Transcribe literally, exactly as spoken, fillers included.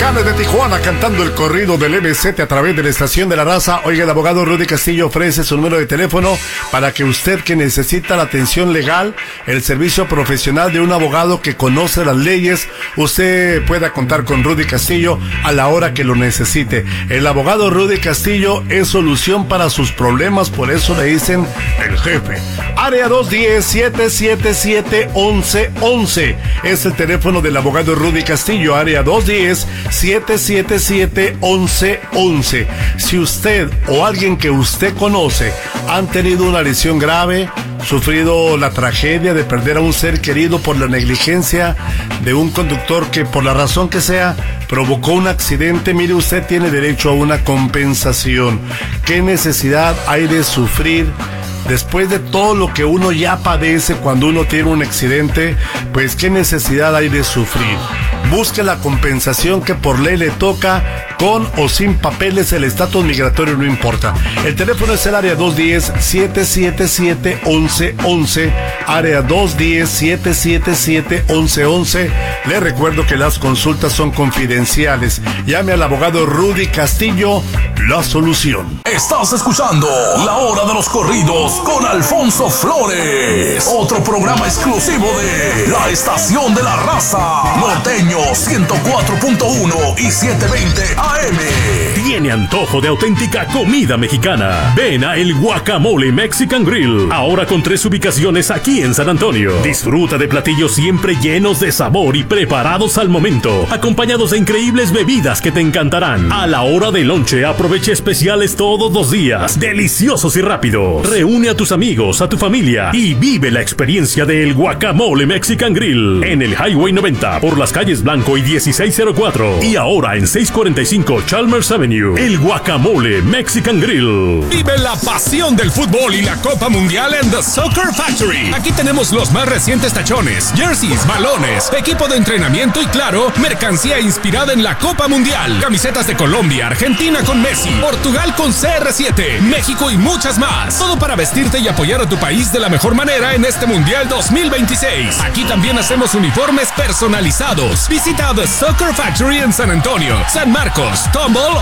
Volcanes de Tijuana cantando el corrido del M Z a través de la estación de la raza. Oiga, el abogado Rudy Castillo ofrece su número de teléfono para que usted que necesita la atención legal, el servicio profesional de un abogado que conoce las leyes, usted pueda contar con Rudy Castillo a la hora que lo necesite. El abogado Rudy Castillo es solución para sus problemas, por eso le dicen el jefe. Área dos uno cero, siete siete siete, once once es el teléfono del abogado Rudy Castillo. Área dos uno cero, siete siete siete, once once. Si usted o alguien que usted conoce han tenido una lesión grave, sufrido la tragedia de perder a un ser querido por la negligencia de un conductor que por la razón que sea provocó un accidente, mire, usted tiene derecho a una compensación. ¿Qué necesidad hay de sufrir después de todo lo que uno ya padece cuando uno tiene un accidente? Pues qué necesidad hay de sufrir. Busque la compensación que por ley le toca, con o sin papeles, el estatus migratorio no importa. El teléfono es el área dos uno cero, siete siete siete, once once, área dos uno cero, siete siete siete, once once. Le recuerdo que las consultas son confidenciales. Llame al abogado Rudy Castillo, la solución. Estás escuchando La Hora de los Corridos con Alfonso Flores, otro programa exclusivo de la Estación de la Raza, Norteño ciento cuatro punto uno y setecientos veinte A M. ¿Tiene antojo de auténtica comida mexicana? Ven a El Guacamole Mexican Grill, ahora con tres ubicaciones aquí en San Antonio. Disfruta de platillos siempre llenos de sabor y preparados al momento, acompañados de increíbles bebidas que te encantarán. A la hora del lonche, aprovecha especiales todos los días, deliciosos y rápidos. Reúne a tus amigos, a tu familia y vive la experiencia de El Guacamole Mexican Grill en el Highway noventa por las calles Blanco y dieciséis cero cuatro, y ahora en seiscientos cuarenta y cinco Chalmers Avenue. El Guacamole Mexican Grill. Vive la pasión del fútbol y la Copa Mundial en The Soccer Factory. Aquí tenemos los más recientes tachones, jerseys, balones, equipo de entrenamiento y, claro, mercancía inspirada en la Copa Mundial. Camisetas de Colombia, Argentina con Messi, Portugal con C R siete, México y muchas más. Todo para vestirte y apoyar a tu país de la mejor manera en este Mundial dos mil veintiséis. Aquí también hacemos uniformes personalizados. Visita The Soccer Factory en San Antonio, San Marcos, Tomball